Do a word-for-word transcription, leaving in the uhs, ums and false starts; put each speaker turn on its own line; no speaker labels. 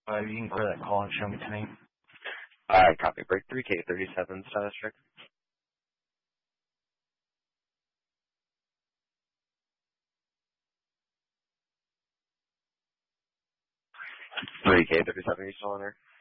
Uh, you can go to that call and show me tonight.
Alright, copy. Break three K thirty-seven status check. three K thirty-seven, you still on there?